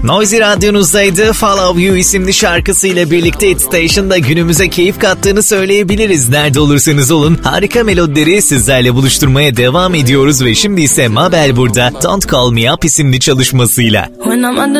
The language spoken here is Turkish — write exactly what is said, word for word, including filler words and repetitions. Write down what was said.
Noisy radyonuzdaydı. Follow You isimli şarkısıyla birlikte Hit Station'da günümüze keyif kattığını söyleyebiliriz. Nerede olursanız olun harika melodileri sizlerle buluşturmaya devam ediyoruz ve şimdi ise Mabel burada Don't Call Me Up isimli çalışmasıyla.